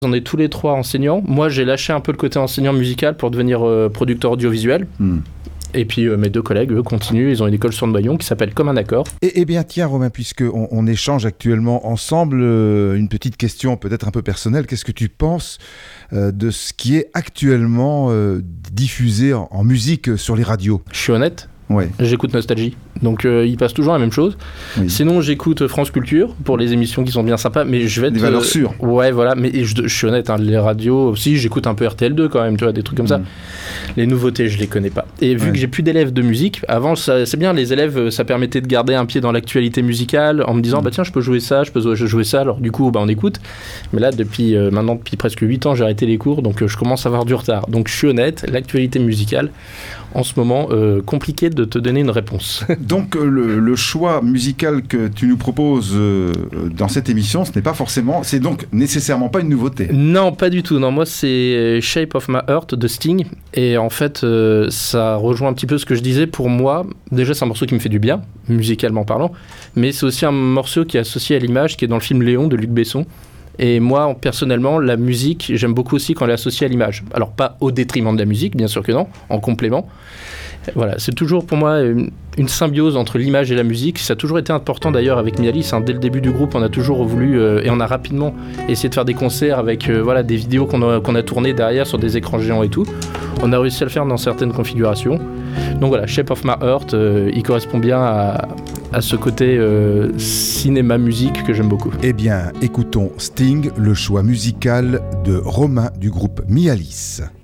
On est tous les trois enseignants. Moi, j'ai lâché un peu le côté enseignant musical pour devenir producteur audiovisuel. Et puis mes deux collègues, eux, continuent. Ils ont une école sur Noyon qui s'appelle Comme un accord. Eh bien, tiens, Romain, puisqu'on échange actuellement ensemble, une petite question peut-être un peu personnelle. Qu'est-ce que tu penses de ce qui est actuellement diffusé en musique sur les radios ? Je suis honnête. Ouais. J'écoute Nostalgie, donc il passe toujours la même chose. Oui. Sinon j'écoute France Culture pour les émissions qui sont bien sympas, mais je vais être... Des valeurs sûres. Ouais, voilà, mais je suis honnête, hein, les radios aussi, j'écoute un peu RTL2 quand même, tu vois, des trucs comme ça. Les nouveautés, je les connais pas. Et vu que j'ai plus d'élèves de musique, avant c'est bien, les élèves, ça permettait de garder un pied dans l'actualité musicale en me disant, bah tiens, je peux jouer ça, je peux jouer ça, alors du coup, bah on écoute. Mais là, depuis presque 8 ans, j'ai arrêté les cours, donc je commence à avoir du retard. Donc je suis honnête, l'actualité musicale, en ce moment, compliqué de te donner une réponse. Donc le choix musical que tu nous proposes dans cette émission, c'est donc nécessairement pas une nouveauté. Non, pas du tout. Non, moi c'est Shape of My Heart de Sting, et en fait ça rejoint un petit peu ce que je disais. Pour moi, déjà c'est un morceau qui me fait du bien, musicalement parlant, mais c'est aussi un morceau qui est associé à l'image, qui est dans le film Léon de Luc Besson. Et moi, personnellement, la musique, j'aime beaucoup aussi quand elle est associée à l'image. Alors, pas au détriment de la musique, bien sûr que non, en complément. Voilà, c'est toujours pour moi une symbiose entre l'image et la musique. Ça a toujours été important d'ailleurs avec Mialis. Hein. Dès le début du groupe, on a toujours voulu, et on a rapidement essayé de faire des concerts avec des vidéos qu'on a tournées derrière sur des écrans géants et tout. On a réussi à le faire dans certaines configurations. Donc voilà, Shape of My Heart, il correspond bien à ce côté cinéma-musique que j'aime beaucoup. Eh bien, écoutons Sting, le choix musical de Romain du groupe Mialis.